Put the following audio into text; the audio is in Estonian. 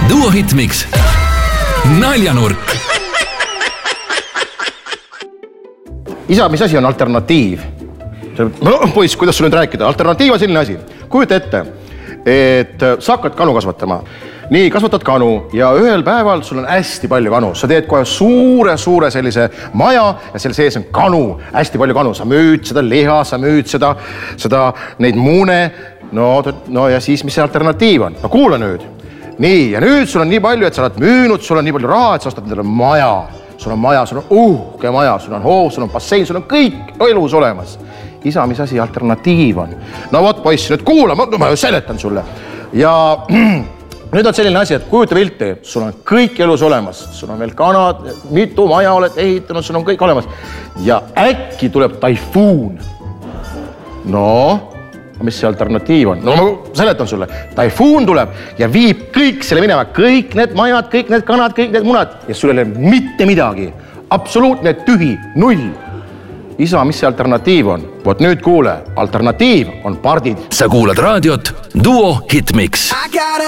Duo Hitmix. Naljanurk. Isa, mis asi on alternatiiv? No, poiss, kuidas sul nüüd rääkida? Alternatiiv on selline asi. Kujuta ette, et sa hakkad kanu kasvatama. Nii, kasvatad kanu ja ühel päeval sul on hästi palju kanu. Sa teed kohe suure sellise maja ja selle sees on kanu, hästi palju kanu. Sa müüd seda liha, sa müüd seda neid muune. No ja siis, mis see alternatiiv on? No kuula nüüd. Nii, ja nüüd sul on nii palju, et sa oled müünud, sul on nii palju raha, et sa ostad endale maja. Sul on maja, sul on uhke maja, sul on hoov, sul on bassein, sul on kõik elus olemas. Isa, mis asi alternatiiv on? No vot, poiss, nüüd kuula, ma seletan sulle. Ja nüüd on selline asi, et kujuta pilti, sul on kõik elus olemas. Sul on veel kanad, mitu maja oled ehitanud, sul on kõik olemas. Ja äkki tuleb taifuun. No, mis see alternatiiv on? No ma seletan sulle. Taifuun tuleb ja viib kõik selle minema. Kõik need majad, kõik need kanad, kõik need munad. Ja sul ei ole mitte midagi. Absoluutne tühi, null. Isa, mis see alternatiiv on? Vot nüüd kuule, alternatiiv on pardid. Sa kuulad raadiot Duo Hitmix.